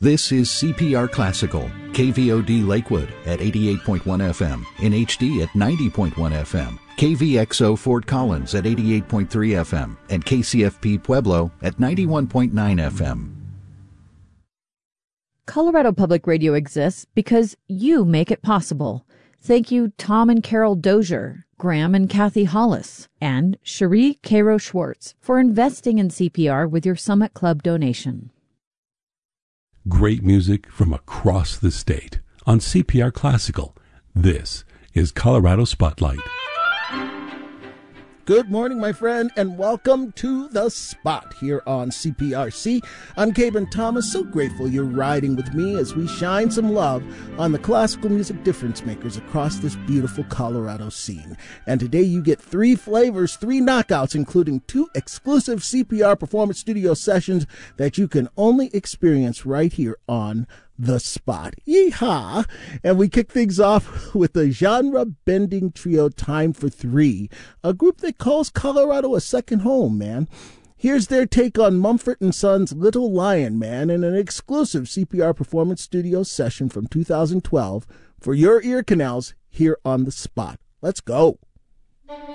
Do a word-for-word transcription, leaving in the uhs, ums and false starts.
This is C P R Classical, K V O D Lakewood at eighty-eight point one F M, in H D at ninety point one F M, K V X O Fort Collins at eighty-eight point three F M, and K C F P Pueblo at ninety-one point nine F M. Colorado Public Radio exists because you make it possible. Thank you, Tom and Carol Dozier, Graham and Kathy Hollis, and Cherie Cairo Schwartz for investing in C P R with your Summit Club donation. Great music from across the state on C P R Classical. This is Colorado Spotlight. Good morning, my friend, and welcome to The Spot here on C P R C. I'm Caben Thomas, so grateful you're riding with me as we shine some love on the classical music difference makers across this beautiful Colorado scene. And today you get three flavors, three knockouts, including two exclusive C P R Performance Studio sessions that you can only experience right here on The Spot. Yeehaw! And we kick things off with the genre-bending trio Time for Three, a group that calls Colorado a second home, man. Here's their take on Mumford and Sons' Little Lion Man in an exclusive C P R Performance Studio session from two thousand twelve for your ear canals here on The Spot. Let's go.